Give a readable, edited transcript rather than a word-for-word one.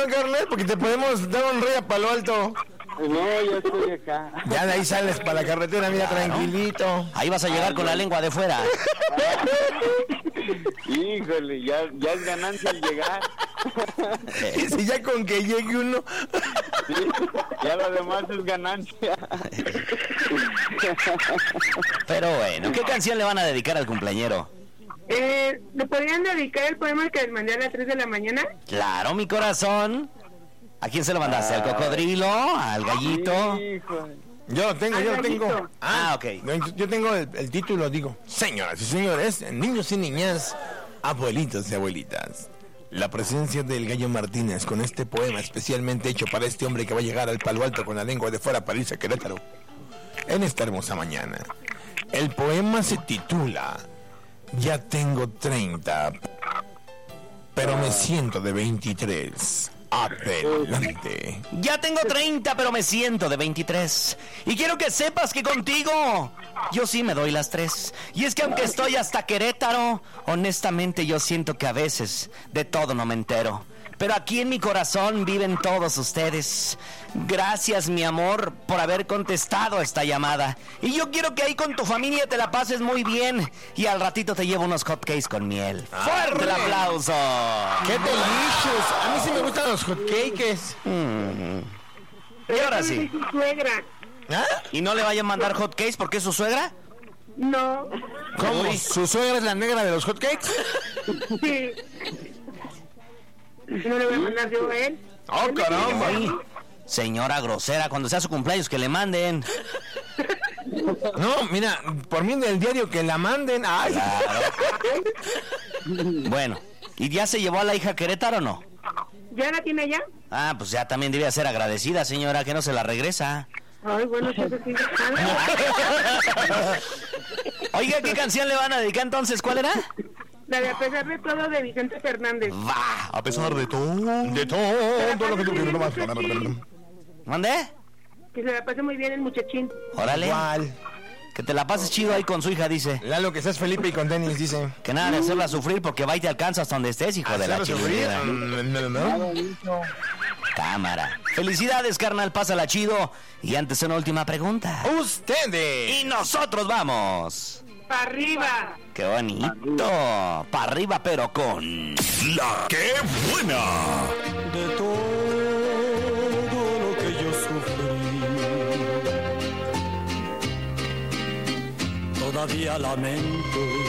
carnal, porque te podemos dar un rey a Palo Alto. No, ya estoy acá. Ya de ahí sales para la carretera, mira, tranquilito. Ahí vas a llegar con la lengua de fuera. Híjole, ya es ganancia al llegar. Si ya con que llegue uno. Sí, ya lo demás es ganancia. Pero bueno, ¿qué canción le van a dedicar al cumpleañero? ¿Le podrían dedicar el poema que les mandé a las 3 de la mañana? Claro, mi corazón. ¿A quién se lo mandaste? ¿Al cocodrilo? ¿Al gallito? Híjole. Yo lo tengo. Gallito. Ok. Yo tengo el título, digo. Señoras y señores, niños y niñas, abuelitos y abuelitas. La presencia del Gallo Martínez con este poema especialmente hecho para este hombre que va a llegar al Palo Alto con la lengua de fuera para irse a Querétaro en esta hermosa mañana. El poema se titula Ya tengo 30, pero me siento de 23. Adelante. Ya tengo 30, pero me siento de 23. Y quiero que sepas que contigo yo sí me doy las 3. Y es que aunque estoy hasta Querétaro, honestamente yo siento que a veces de todo no me entero. Pero aquí en mi corazón viven todos ustedes. Gracias, mi amor, por haber contestado esta llamada. Y yo quiero que ahí con tu familia te la pases muy bien. Y al ratito te llevo unos hotcakes con miel. ¡Fuerte el aplauso! ¡Qué delicious! A mí sí me gustan los hotcakes. Y ahora sí. Soy su suegra. ¿Ah? ¿Y no le vayan a mandar hotcakes porque es su suegra? No. ¿Cómo? Uy. ¿Su suegra es la negra de los hotcakes? Sí. No le voy a mandar yo a él. ¡Oh, caramba! Ay, señora grosera, cuando sea su cumpleaños que le manden. No, mira, por mí del diario que la manden. ¡Ay! Claro. Bueno, ¿y ya se llevó a la hija a Querétaro o no? ¿Ya la tiene allá? Ah, pues ya también debía ser agradecida, señora, que no se la regresa. Ay, bueno, si eso sí. Oiga, ¿qué canción le van a dedicar entonces? ¿Cuál era? La de A pesar de todo de Vicente Fernández. Va. A pesar de todo lo que tú quieres nomás. ¿Mande? Que se la pase muy bien el muchachín. Órale. ¿Cuál? Que te la pases chido ahí con su hija, dice. Lalo, que seas Felipe y con Denis, dice. Que nada de hacerla sufrir porque va y te alcanza hasta donde estés, hijo de la chingada. No. Cámara. Felicidades, carnal, pásala chido. Y antes una última pregunta. Ustedes. Y nosotros vamos. ¡Para arriba! ¡Qué bonito! Para arriba, pero con... La que buena. De todo lo que yo sufrí, todavía lamento